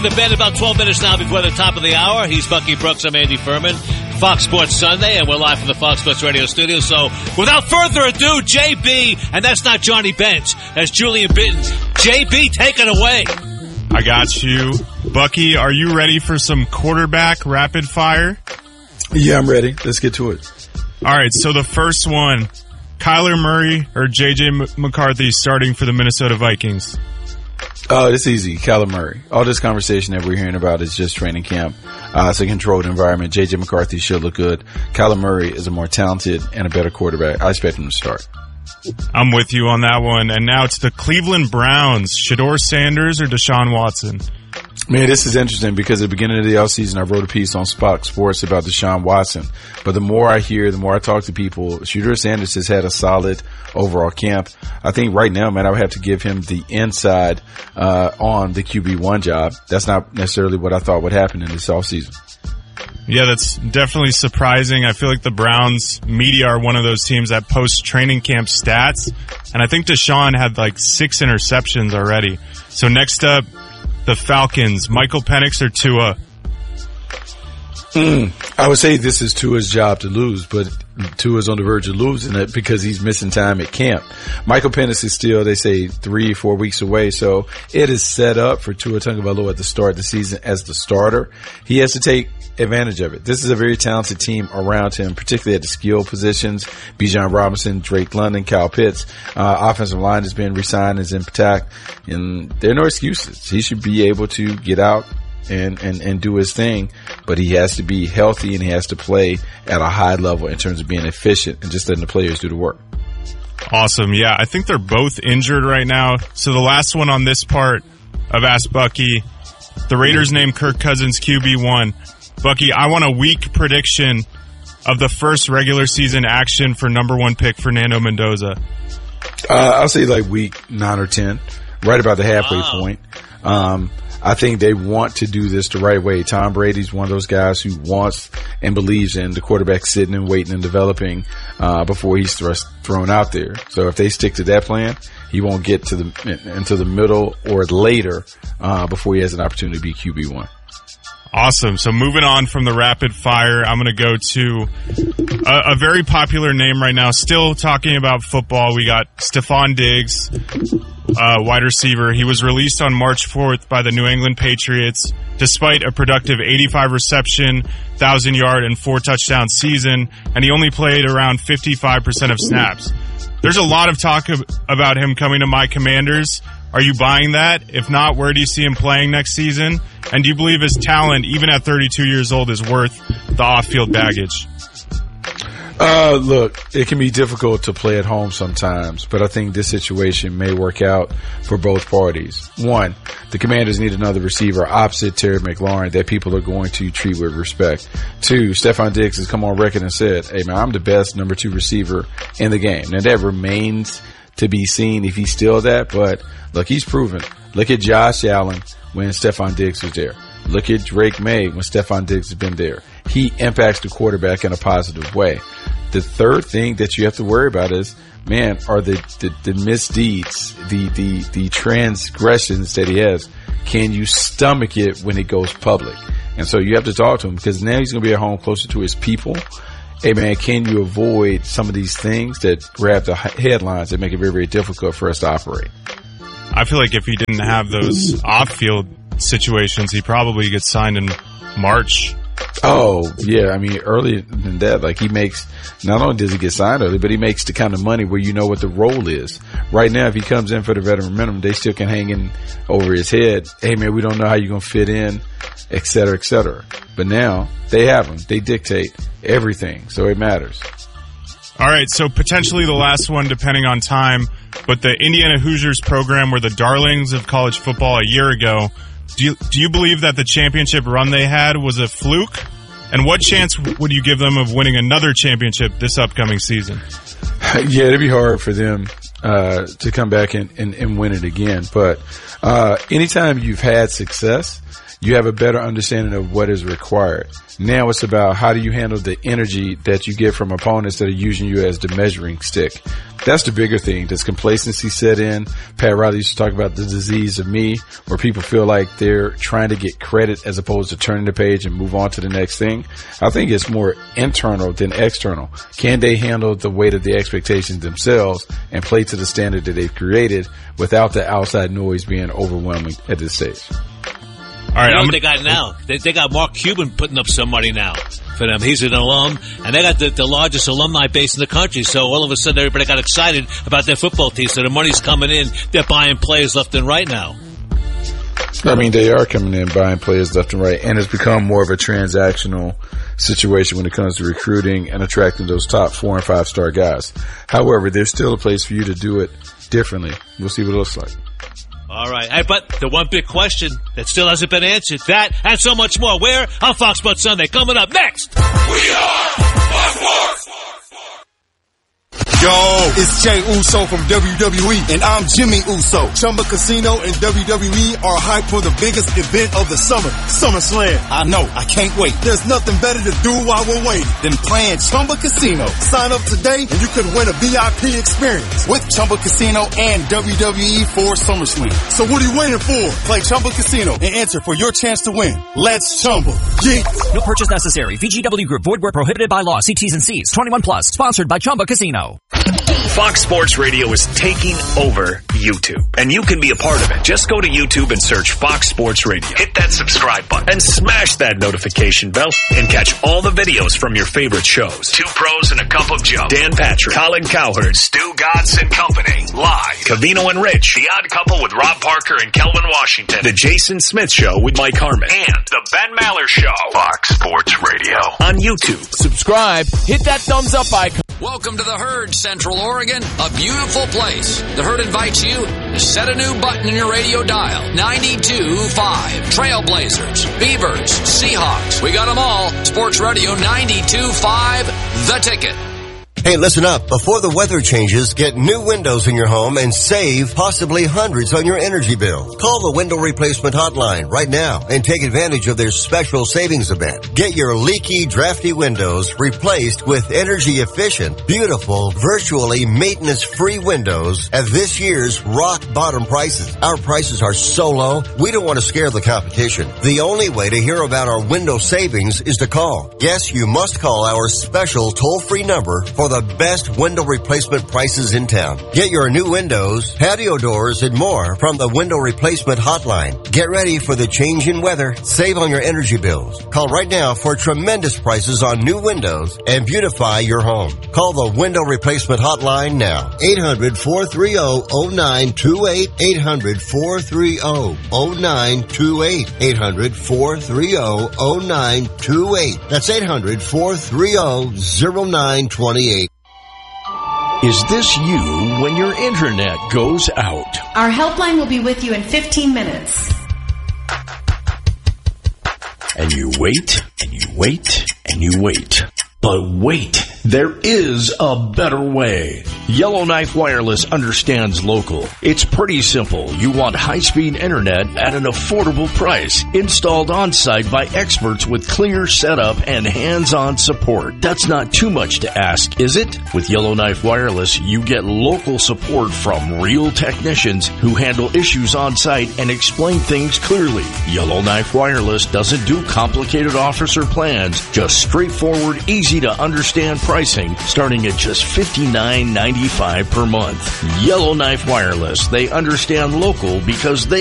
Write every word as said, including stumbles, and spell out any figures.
The bed about twelve minutes now before the top of the hour. He's Bucky Brooks. I'm Andy Furman. Fox Sports Sunday, and we're live from the Fox Sports Radio studio. So, without further ado, J B, and that's not Johnny Bench, that's Julian Bittens. J B, take it away. I got you. Bucky, are you ready for some quarterback rapid fire? Yeah, I'm ready. Let's get to it. All right, so the first one, Kyler Murray or J J McCarthy starting for the Minnesota Vikings? Oh, it's easy. Kyler Murray. All this conversation that we're hearing about is just training camp. Uh, it's a controlled environment. J J McCarthy should look good. Kyler Murray is a more talented and a better quarterback. I expect him to start. I'm with you on that one. And now to the Cleveland Browns. Shedeur Sanders or Deshaun Watson? Man, this is interesting because at the beginning of the offseason, I wrote a piece on Fox Sports about Deshaun Watson. But the more I hear, the more I talk to people, Shedeur Sanders has had a solid overall camp. I think right now, man, I would have to give him the inside uh on the Q B one job. That's not necessarily what I thought would happen in this offseason. Yeah, that's definitely surprising. I feel like the Browns media are one of those teams that post training camp stats. And I think Deshaun had like six interceptions already. So next up, the Falcons, Michael Penix or Tua? Mm, I would say this is Tua's job to lose, but Tua's on the verge of losing it because he's missing time at camp. Michael Penix is still, they say, three, four weeks away, so it is set up for Tua Tagovailoa at the start of the season as the starter. He has to take advantage of it. This is a very talented team around him, particularly at the skill positions. Bijan Robinson, Drake London, Kyle Pitts. Uh, offensive line has been re-signed, is intact, and there are no excuses. He should be able to get out and, and, and do his thing, but he has to be healthy and he has to play at a high level in terms of being efficient and just letting the players do the work. Awesome. Yeah, I think they're both injured right now. So the last one on this part of Ask Bucky, the Raiders named Kirk Cousins Q B one. Bucky, I want a weak prediction of the first regular season action for number one pick Fernando Mendoza. Uh, I'll say like week nine or ten, right about the halfway wow. point. Um, I think they want to do this the right way. Tom Brady's one of those guys who wants and believes in the quarterback sitting and waiting and developing uh, before he's thrust, thrown out there. So if they stick to that plan, he won't get to the into the middle or later uh, before he has an opportunity to be Q B one. Awesome. So moving on from the rapid fire, I'm going to go to a, a very popular name right now. Still talking about football. We got Stephon Diggs, uh, wide receiver. He was released on March fourth by the New England Patriots, despite a productive eighty-five reception, one thousand yard, and four touchdown season, and he only played around fifty-five percent of snaps. There's a lot of talk of, about him coming to my Commanders. Are you buying that? If not, where do you see him playing next season? And do you believe his talent, even at thirty-two years old, is worth the off-field baggage? Uh, look, it can be difficult to play at home sometimes, but I think this situation may work out for both parties. One, the Commanders need another receiver opposite Terry McLaurin that people are going to treat with respect. Two, Stephon Diggs has come on record and said, hey man, I'm the best number two receiver in the game. Now that remains to be seen if he's still that, but look, he's proven. Look at Josh Allen when Stephon Diggs was there. Look at Drake May when Stephon Diggs has been there. He impacts the quarterback in a positive way. The third thing that you have to worry about is, man, are the, the, the misdeeds, the, the, the transgressions that he has, can you stomach it when it goes public? And so you have to talk to him because now he's going to be at home closer to his people. Hey man, can you avoid some of these things that grab the headlines that make it very, very difficult for us to operate? I feel like if he didn't have those off-field situations, he probably gets signed in March. Oh, yeah. I mean, earlier than that, like he makes, not only does he get signed early, but he makes the kind of money where you know what the role is. Right now, if he comes in for the veteran minimum, they still can hang in over his head. Hey man, we don't know how you're going to fit in, et cetera, et cetera. But now they have him. They dictate everything. So it matters. All right. So potentially the last one, depending on time, but the Indiana Hoosiers program were the darlings of college football a year ago. Do you, do you believe that the championship run they had was a fluke? And what chance would you give them of winning another championship this upcoming season? Yeah, it'd be hard for them uh, to come back and, and, and win it again. But uh, anytime you've had success, you have a better understanding of what is required. Now it's about how do you handle the energy that you get from opponents that are using you as the measuring stick. That's the bigger thing. Does complacency set in? Pat Riley used to talk about the disease of me, where people feel like they're trying to get credit as opposed to turning the page and move on to the next thing. I think it's more internal than external. Can they handle the weight of the expectations themselves and play to the standard that they've created without the outside noise being overwhelming at this stage? All right, you know I'm what gonna, they got now? They, they got Mark Cuban putting up some money now for them. He's an alum, and they got the, the largest alumni base in the country. So all of a sudden, everybody got excited about their football team. So the money's coming in. They're buying players left and right now. I mean, they are coming in buying players left and right, and it's become more of a transactional situation when it comes to recruiting and attracting those top four and five star guys. However, there's still a place for you to do it differently. We'll see what it looks like. All right. Hey, but the one big question that still hasn't been answered, that and so much more. Where? On Fox Sports Sunday. Coming up next. We are Fox Sports. Yo, it's Jay Uso from W W E, and I'm Jimmy Uso. Chumba Casino and W W E are hyped for the biggest event of the summer, SummerSlam. I know, I can't wait. There's nothing better to do while we're waiting than playing Chumba Casino. Sign up today and you could win a V I P experience with Chumba Casino and W W E for SummerSlam. So what are you waiting for? Play Chumba Casino and enter for your chance to win. Let's Chumba. Yeah. No purchase necessary. V G W Group. Void where prohibited by law. See T's and C's. twenty-one plus. Sponsored by Chumba Casino. Fox Sports Radio is taking over YouTube, and you can be a part of it. Just go to YouTube and search Fox Sports Radio. Hit that subscribe button and smash that notification bell and catch all the videos from your favorite shows. Two Pros and a Cup of Joe, Dan Patrick, Colin Cowherd, Stu Gatz and Company, live. Cavino and Rich, The Odd Couple with Rob Parker and Kelvin Washington, The Jason Smith Show with Mike Harmon, and The Ben Maller Show. Fox Sports Radio on YouTube. Subscribe, hit that thumbs up icon. Welcome to the Herd, Central Oregon, a beautiful place. The Herd invites you to set a new button in your radio dial. ninety-two point five. Trailblazers, Beavers, Seahawks. We got them all. Sports Radio ninety-two point five, The Ticket. Hey, listen up. Before the weather changes, get new windows in your home and save possibly hundreds on your energy bill. Call the Window Replacement Hotline right now and take advantage of their special savings event. Get your leaky, drafty windows replaced with energy-efficient, beautiful, virtually maintenance-free windows at this year's rock-bottom prices. Our prices are so low, we don't want to scare the competition. The only way to hear about our window savings is to call. Yes, you must call our special toll-free number for the best window replacement prices in town. Get your new windows, patio doors, and more from the Window Replacement Hotline. Get ready for the change in weather. Save on your energy bills. Call right now for tremendous prices on new windows and beautify your home. Call the Window Replacement Hotline now. eight hundred, four three zero, zero nine two eight. eight hundred, four three zero, zero nine two eight. eight hundred, four three zero, zero nine two eight. That's eight hundred, four three zero, zero nine two eight. Is this you when your internet goes out? Our helpline will be with you in fifteen minutes. And you wait, and you wait, and you wait. But wait, there is a better way. Yellowknife Wireless understands local. It's pretty simple. You want high-speed internet at an affordable price, installed on-site by experts with clear setup and hands-on support. That's not too much to ask, is it? With Yellowknife Wireless, you get local support from real technicians who handle issues on-site and explain things clearly. Yellowknife Wireless doesn't do complicated offers or plans, just straightforward, easy to understand pricing starting at just fifty-nine ninety-five per month. Yellowknife Wireless. They understand local because they